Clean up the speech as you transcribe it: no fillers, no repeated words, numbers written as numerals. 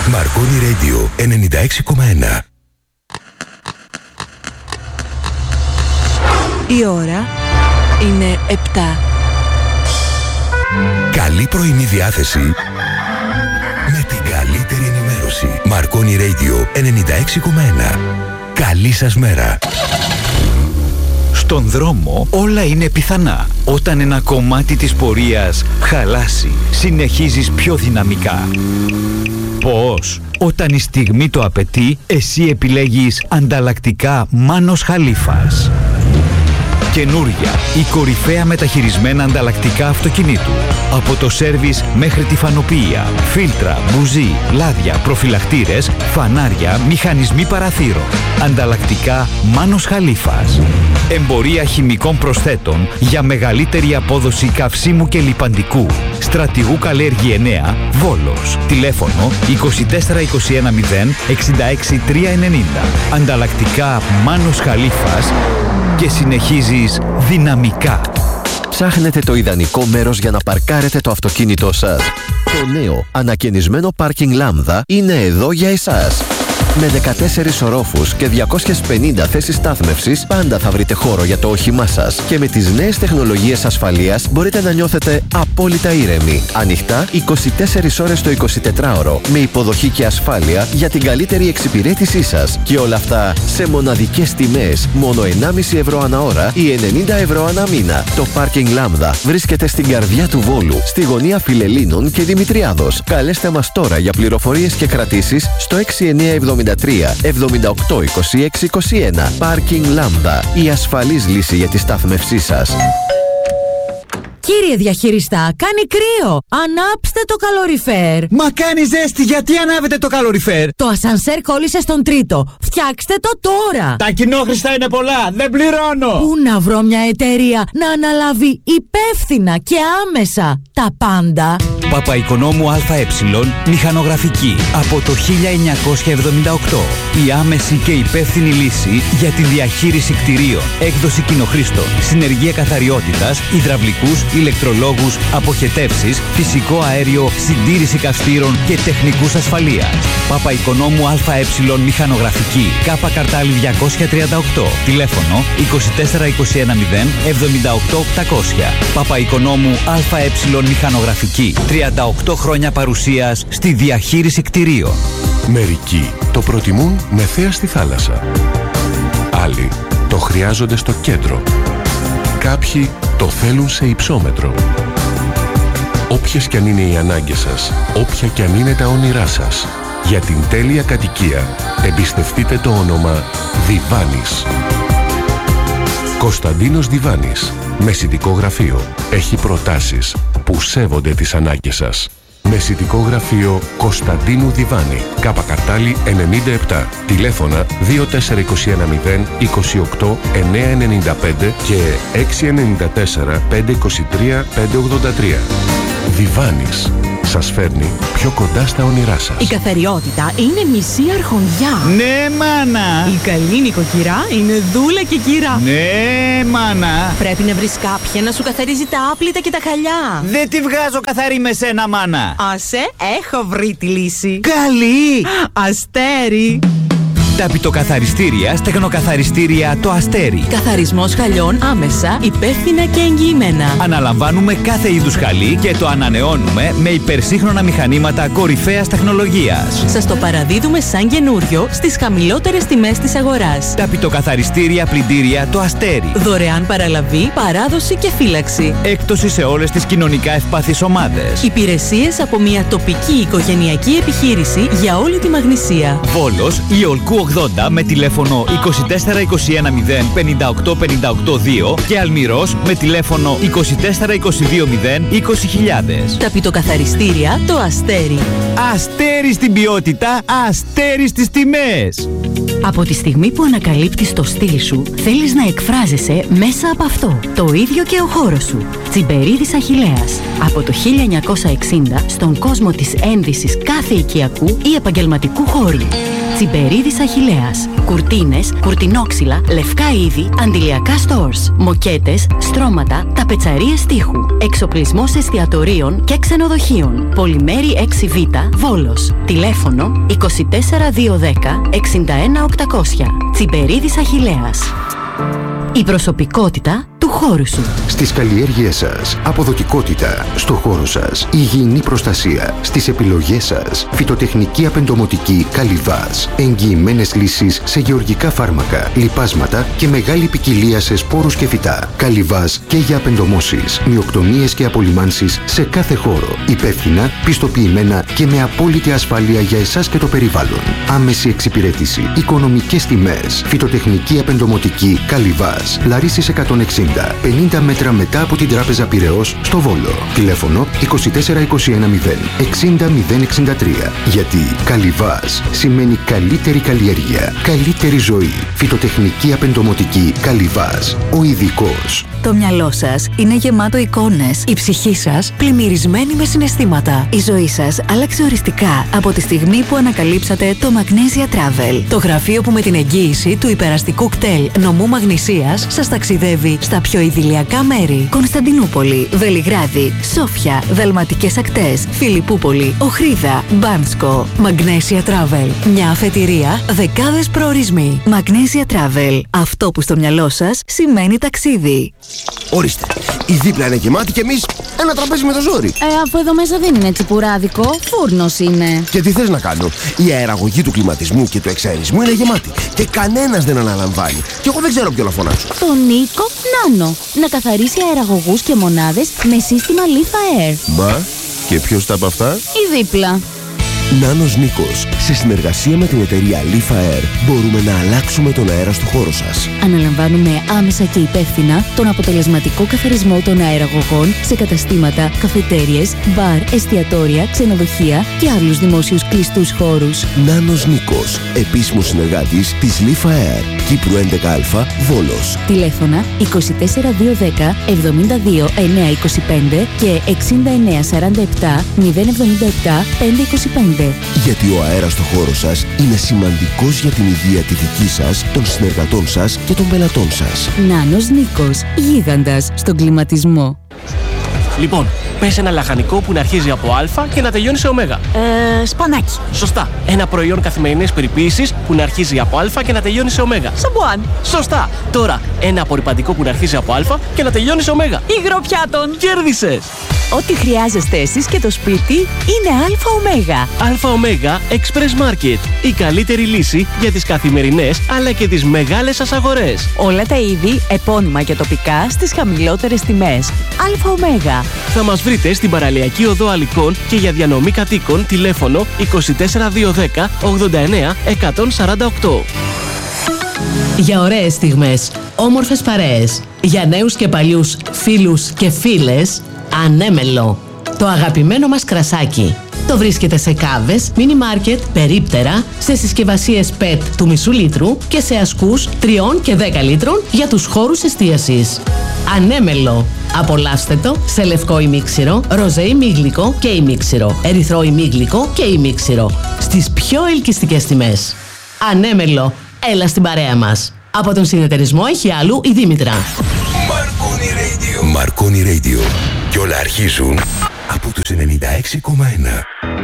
Marconi Radio 96,1. Η ώρα είναι 7. Καλή πρωινή διάθεση με την καλύτερη ενημέρωση. Marconi Radio 96,1. Καλή σας μέρα. Στον δρόμο όλα είναι πιθανά. Όταν ένα κομμάτι της πορείας χαλάσει, συνεχίζεις πιο δυναμικά. Πώς? Όταν η στιγμή το απαιτεί, εσύ επιλέγεις ανταλλακτικά Μάνος Χαλίφας. Καινούρια, η κορυφαία μεταχειρισμένα ανταλλακτικά αυτοκινήτου. Από το σέρβις μέχρι τη φανοποιία. Φίλτρα, μπουζί, λάδια, προφυλακτήρες, φανάρια, μηχανισμοί παραθύρων. Ανταλλακτικά Μάνος Χαλίφας. Εμπορία χημικών προσθέτων για μεγαλύτερη απόδοση καυσίμου και λιπαντικού. Στρατηγού Καλέργη 9, Βόλος. Τηλέφωνο 24 21 0 66 390. Ανταλλακτικά Μάνος Χαλίφας και συνεχίζεις δυναμικά. Ψάχνετε το ιδανικό μέρος για να παρκάρετε το αυτοκίνητό σας? Το νέο ανακαινισμένο πάρκινγκ Λάμδα είναι εδώ για εσάς. Με 14 ορόφους και 250 θέσεις στάθμευσης πάντα θα βρείτε χώρο για το όχημά σας και με τις νέες τεχνολογίες ασφαλείας μπορείτε να νιώθετε απόλυτα ήρεμοι. Ανοιχτά 24 ώρες το 24ωρο με υποδοχή και ασφάλεια για την καλύτερη εξυπηρέτησή σας και όλα αυτά σε μοναδικές τιμές, μόνο 1,5 ευρώ ανά ώρα ή 90 ευρώ ανά μήνα. Το πάρκινγκ Λάμδα βρίσκεται στην καρδιά του Βόλου, στη γωνία Φιλελλήνων και Δημητριάδος. Καλέστε μας τώρα για πληροφορίες και κρατήσεις στο 6973 78 26 21. Πάρκινγκ Λάμδα, η ασφαλής λύση για τη στάθμευσή σας. Κύριε διαχειριστά, κάνει κρύο. Ανάψτε το καλοριφέρ. Μα κάνει ζέστη, γιατί ανάβετε το καλοριφέρ? Το ασανσέρ κόλλησε στον τρίτο. Φτιάξτε το τώρα. Τα κοινόχρηστα είναι πολλά, δεν πληρώνω. Πού να βρω μια εταιρεία να αναλάβει υπεύθυνα και άμεσα τα πάντα? Παπαϊκονόμου ΑΕ, μηχανογραφική. Από το 1978. Η άμεση και υπεύθυνη λύση για τη διαχείριση κτηρίων. Έκδοση κοινοχρήστων. Συνεργεία καθαριότητας, υδραυλικούς, ηλεκτρολόγους, αποχετεύσεις, φυσικό αέριο, συντήρηση καυστήρων και τεχνικούς ασφαλείας. Παπαϊκονόμου ΑΕ, μηχανογραφική. Κάπα Καρτάλη 238. Τηλέφωνο 24 21 0 78 800. Παπαϊκονόμου ΑΕ, μηχανογραφική. 38 χρόνια παρουσίας στη διαχείριση κτηρίων. Μερικοί το προτιμούν με θέα στη θάλασσα. Άλλοι το χρειάζονται στο κέντρο. Κάποιοι το θέλουν σε υψόμετρο. Όποιες κι αν είναι οι ανάγκες σας, όποια κι αν είναι τα όνειρά σας, για την τέλεια κατοικία εμπιστευτείτε το όνομα Διβάνης. Κωνσταντίνος Διβάνης, μεσητικό γραφείο. Έχει προτάσεις που σέβονται τις ανάγκες σας. Μεσητικό γραφείο Κωνσταντίνου Διβάνη. Κάπα Καρτάλη 97. Τηλέφωνα 2421 0 28 995 και 694 523 583. Διβάνης. Σας φέρνει πιο κοντά στα όνειρά σας. Η καθαριότητα είναι μισή αρχοντιά. Ναι, μάνα. Η καλή νοικοκυρά είναι δούλα και κυρά. Ναι, μάνα. Πρέπει να βρεις κάποια να σου καθαρίζει τα άπλυτα και τα χαλιά. Δεν τη βγάζω καθαρή με σένα, μάνα. Άσε, έχω βρει τη λύση. Καλή. Αστέρι. Ταπητοκαθαριστήρια, στεγνοκαθαριστήρια το Αστέρι. Καθαρισμός χαλιών άμεσα, υπεύθυνα και εγγυημένα. Αναλαμβάνουμε κάθε είδους χαλί και το ανανεώνουμε με υπερσύγχρονα μηχανήματα κορυφαίας τεχνολογίας. Σας το παραδίδουμε σαν καινούριο στις χαμηλότερες τιμές της αγοράς. Ταπητοκαθαριστήρια πλυντήρια το Αστέρι. Δωρεάν παραλαβή, παράδοση και φύλαξη. Έκπτωση σε όλες τις κοινωνικά ευπάθεις ομάδες. Υπηρεσίες από μια τοπική οικογενειακή επιχείρηση για όλη τη Μαγνησία. Βόλος, Ιολκού 80 με τηλέφωνο 24 21 0 58 58 2 και Αλμυρός με τηλέφωνο 24 22 0 20.000. Ταπητοκαθαριστήρια το Αστέρι. Αστέρι στην ποιότητα, αστέρι στις τιμές. Από τη στιγμή που ανακαλύπτεις το στυλ σου, θέλεις να εκφράζεσαι μέσα από αυτό. Το ίδιο και ο χώρος σου. Τσιμπερίδης Αχιλλέας. Από το 1960 στον κόσμο της ένδυσης κάθε οικιακού ή επαγγελματικού χώρου. Τσιμπερίδης Αχιλλέας. Κουρτίνες, κουρτινόξυλα, λευκά είδη, αντιλιακά stores. Μοκέτες, στρώματα, ταπετσαρίες τείχου. Εξοπλισμός εστιατορίων και ξενοδοχείων. Πολυμέρη 6Β, Βόλος. Τηλέφωνο 24210 61800. Τσιμπερίδης Αχιλλέας. Η προσωπικότητα του χώρου σου. Στις καλλιέργειές σας, αποδοτικότητα. Στο χώρο σας, υγιεινή προστασία. Στις επιλογές σας, φυτοτεχνική απεντομοτική Καλιβάς. Εγγυημένες λύσεις σε γεωργικά φάρμακα, λιπάσματα και μεγάλη ποικιλία σε σπόρους και φυτά. Καλιβάς και για απεντομώσεις, μυοκτονίες και απολυμάνσεις σε κάθε χώρο. Υπεύθυνα, πιστοποιημένα και με απόλυτη ασφάλεια για εσάς και το περιβάλλον. Άμεση εξυπηρέτηση, οικονομικές τιμές. Φυτοτεχνική απεντομοτική Καλιβάς. Λαρίσης 160. 50 μέτρα μετά από την Τράπεζα Πειραιώς στο Βόλο. Τηλέφωνο 24210 60063. Γιατί Καλιβάς σημαίνει καλύτερη καλλιέργεια, καλύτερη ζωή. Φυτοτεχνική απεντομοτική Καλιβάς. Ο ειδικός. Το μυαλό σας είναι γεμάτο εικόνες. Η ψυχή σας πλημμυρισμένη με συναισθήματα. Η ζωή σας άλλαξε οριστικά από τη στιγμή που ανακαλύψατε το Magnesia Travel. Το γραφείο που με την εγγύηση του υπεραστικού κτέλ νομού Μαγνησίας σας ταξιδεύει στα πιο ιδηλιακά μέρη. Κωνσταντινούπολη, Βελιγράδι, Σόφια, Δαλματικές Ακτές, Φιλιππούπολη, Οχρίδα, Μπάνσκο. Magnesia Travel. Μια αφετηρία, δεκάδες προορισμοί. Magnesia Travel. Αυτό που στο μυαλό σας σημαίνει ταξίδι. Ορίστε, η δίπλα είναι γεμάτη και εμείς ένα τραπέζι με το ζόρι. Αφού εδώ μέσα δεν είναι τσιπουράδικο, φούρνος είναι. Και τι θες να κάνω? Η αεραγωγή του κλιματισμού και του εξαερισμού είναι γεμάτη και κανένας δεν αναλαμβάνει. Και εγώ δεν ξέρω ποιο να φωνάξω. Το Νίκο Νάνο. Να καθαρίσει αεραγωγούς και μονάδες με σύστημα Leaf Air. Μα, και ποιος τα από αυτά? Η δίπλα. Νάνος Νίκος. Σε συνεργασία με την εταιρεία Leaf Air μπορούμε να αλλάξουμε τον αέρα στο χώρο σας. Αναλαμβάνουμε άμεσα και υπεύθυνα τον αποτελεσματικό καθαρισμό των αεραγωγών σε καταστήματα, καφετέριες, μπαρ, εστιατόρια, ξενοδοχεία και άλλους δημόσιους κλειστούς χώρους. Νάνος Νίκος. Επίσημος συνεργάτης της Leaf Air. Κύπρου 11α, Βόλος. Τηλέφωνα 24210 72 925 και 6947 077 525. Γιατί ο αέρας στο χώρο σας είναι σημαντικός για την υγεία τη δική σας, των συνεργατών σας και των πελατών σας. Νάνος Νίκος, γίγαντας στον κλιματισμό. Λοιπόν, πες ένα λαχανικό που να αρχίζει από Α και να τελειώνει σε Ω. Σπανάκι. Σωστά. Ένα προϊόν καθημερινής περιποίησης που να αρχίζει από Α και να τελειώνει σε Ω. Σαμπουάν. Σωστά. Τώρα, ένα απορρυπαντικό που να αρχίζει από Α και να τελειώνει σε Ω. Υγροπιάτων. Κέρδισες! Ό,τι χρειάζεστε εσείς και το σπίτι είναι ΑΟ. ΑΟ Express Market. Η καλύτερη λύση για τις καθημερινές αλλά και τις μεγάλες σας αγορές. Όλα τα είδη, επώνυμα και τοπικά στις χαμηλότερες τιμές. ΑΟ. Θα μας βρείτε στην Παραλιακή Οδό Αλικών και για διανομή κατοίκων τηλέφωνο 24210 89 148. Για ωραίες στιγμές, όμορφες παρέες, για νέους και παλιούς φίλους και φίλες, Ανέμελο. Το αγαπημένο μας κρασάκι. Το βρίσκεται σε κάβες, μίνι μάρκετ, περίπτερα, σε συσκευασίες PET του μισού λίτρου και σε ασκούς 3 και 10 λίτρων για τους χώρους εστίασης. Ανέμελο. Απολαύστε το σε λευκό ημίξιρο, ροζέ ημίγλικο και ημίξιρο, ερυθρό ημίγλικο και ημίξιρο. Στις πιο ελκυστικές τιμές. Ανέμελο. Έλα στην παρέα μας. Από τον συνεταιρισμό Αιχιάλου η Δήμητρα. Marconi Radio. Και όλα αρχίζουν από τους 96,1.